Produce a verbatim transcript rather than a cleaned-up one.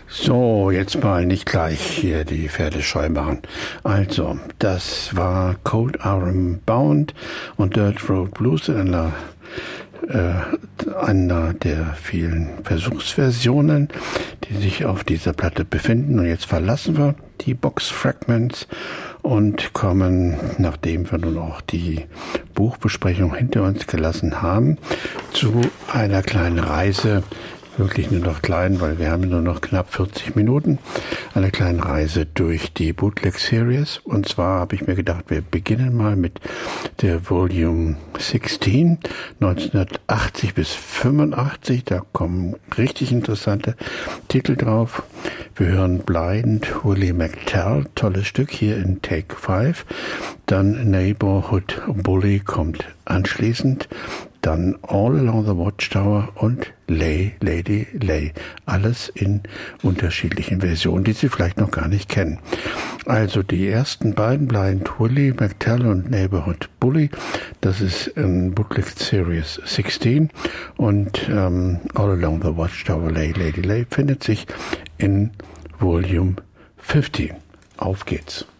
So, jetzt mal nicht gleich hier die Pferde scheu machen. Also, das war Cold Iron Bound und Dirt Road Blues in einer, äh, einer der vielen Versuchsversionen, die sich auf dieser Platte befinden. Und jetzt verlassen wir die Box Fragments und kommen, nachdem wir nun auch die Buchbesprechung hinter uns gelassen haben, zu einer kleinen Reise. Wirklich nur noch klein, weil wir haben nur noch knapp vierzig Minuten. Eine kleine Reise durch die Bootleg Series. Und zwar habe ich mir gedacht, wir beginnen mal mit der Volume sechzehn, neunzehnhundertachtzig bis fünfundachtzig. Da kommen richtig interessante Titel drauf. Wir hören Blind Willie McTell, tolles Stück hier in Take fünf. Dann Neighborhood Bully kommt anschließend. Dann All Along the Watchtower und Lay, Lady, Lay. Alles in unterschiedlichen Versionen, die Sie vielleicht noch gar nicht kennen. Also die ersten beiden, Blind Willie McTell und Neighborhood Bully, das ist in Bootleg Series sechzehn und ähm, All Along the Watchtower, Lay, Lady, Lay findet sich in Volume fünfzehn. Auf geht's.